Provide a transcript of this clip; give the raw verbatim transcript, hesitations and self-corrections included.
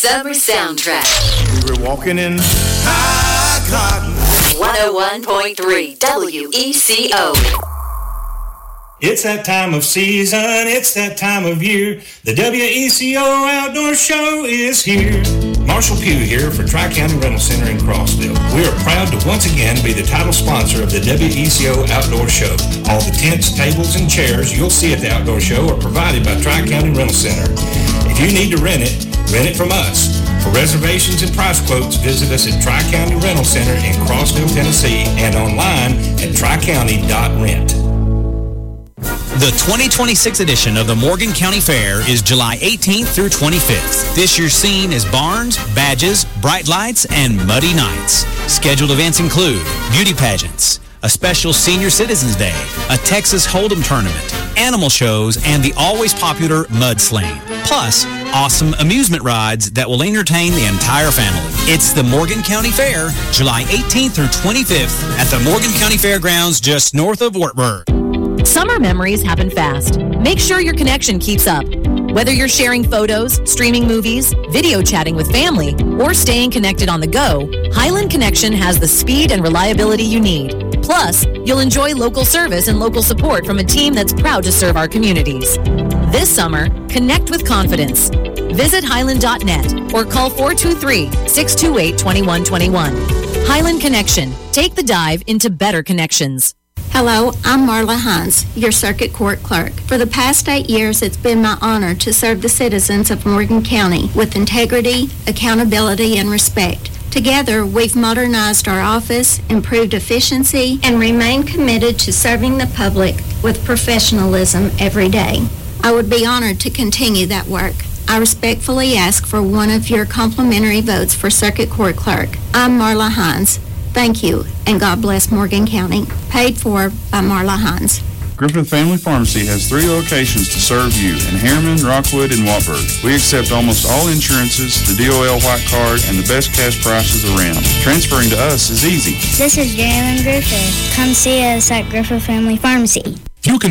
Summer Soundtrack. We were walking in high cotton. one oh one point three W E C O. It's that time of season, it's that time of year. The W E C O Outdoor Show is here. Marshall Pugh here for Tri-County Rental Center in Crossville. We are proud to once again be the title sponsor of the W E C O Outdoor Show. All the tents, tables, and chairs you'll see at the Outdoor Show are provided by Tri-County Rental Center. If you need to rent it, rent it from us. For reservations and price quotes, visit us at Tri-County Rental Center in Crossville, Tennessee, and online at tri county dot rent. The twenty twenty-six edition of the Morgan County Fair is July eighteenth through twenty-fifth. This year's scene is barns, badges, bright lights, and muddy nights. Scheduled events include beauty pageants, a special Senior Citizens Day, a Texas Hold'em tournament, animal shows, and the always popular mudsling. Plus, awesome amusement rides that will entertain the entire family. It's the Morgan County Fair, July eighteenth through twenty-fifth at the Morgan County Fairgrounds just north of Wartburg. Summer memories happen fast. Make sure your connection keeps up. Whether you're sharing photos, streaming movies, video chatting with family, or staying connected on the go, Highland Connection has the speed and reliability you need. Plus, you'll enjoy local service and local support from a team that's proud to serve our communities. This summer, connect with confidence. Visit highland dot net or call four two three, six two eight, two one two one. Highland Connection. Take the dive into better connections. Hello, I'm Marla Hines, your Circuit Court Clerk. For the past eight years, it's been my honor to serve the citizens of Morgan County with integrity, accountability, and respect. Together, we've modernized our office, improved efficiency, and remain committed to serving the public with professionalism every day. I would be honored to continue that work. I respectfully ask for one of your complimentary votes for Circuit Court Clerk. I'm Marla Hines. Thank you, and God bless Morgan County. Paid for by Marla Hines. Griffith Family Pharmacy has three locations to serve you in Harriman, Rockwood, and Wartburg. We accept almost all insurances, the D O L White Card, and the best cash prices around. Transferring to us is easy. This is Jalen Griffith. Come see us at Griffith Family Pharmacy. You can